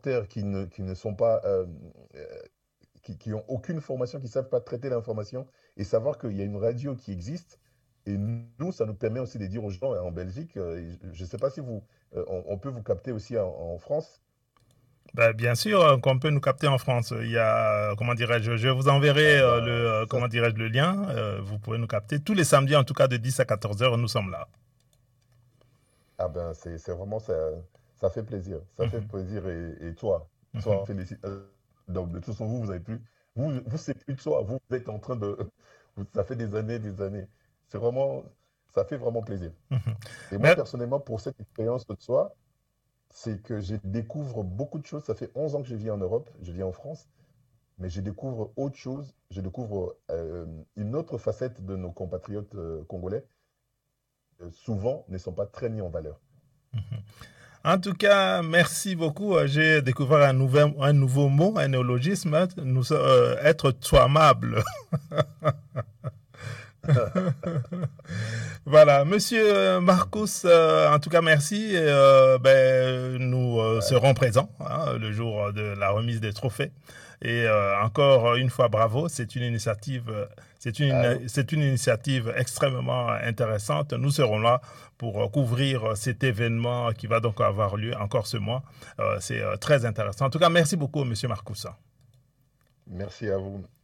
qui ne sont pas, qui ont aucune formation, qui ne savent pas traiter l'information et savoir qu'il y a une radio qui existe. Et nous, ça nous permet aussi de dire aux gens en Belgique, je ne sais pas si on peut vous capter aussi en France. Ben, bien sûr qu'on peut nous capter en France. Il y a, comment dirais-je, je vous enverrai Ah ben, ça, comment dirais-je, le lien. Vous pouvez nous capter tous les samedis, en tout cas de 10 à 14 heures, nous sommes là. ah ben, c'est vraiment ça, ça fait plaisir. Ça fait Mhm, plaisir et toi, mhm, félicite. Donc, de toute façon, vous avez plus, c'est plus de soi. Vous êtes en train de, ça fait des années. C'est vraiment, ça fait vraiment plaisir. mhm. Et moi, Mais, personnellement, pour cette expérience de soi, c'est que je découvre beaucoup de choses. Ça fait 11 ans que je vis en Europe, je vis en France, mais je découvre autre chose. Je découvre une autre facette de nos compatriotes congolais, souvent ne sont pas très mis en valeur. en tout cas, merci beaucoup. J'ai découvert un nouveau mot, un néologisme, hein. Être soimable. Voilà, monsieur Marcus, en tout cas, merci. Ben, nous Ouais. serons présents hein, le jour de la remise des trophées. Et encore une fois, bravo. C'est une initiative extrêmement intéressante. Nous serons là pour couvrir cet événement qui va donc avoir lieu encore ce mois. C'est très intéressant. En tout cas, merci beaucoup, monsieur Marcus. Merci à vous.